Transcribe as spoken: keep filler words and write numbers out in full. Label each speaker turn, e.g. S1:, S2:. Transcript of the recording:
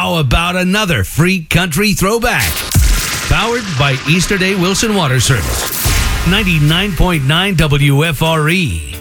S1: How about another free country throwback? Powered by Easter Day Wilson Water Service. ninety-nine point nine W F R E.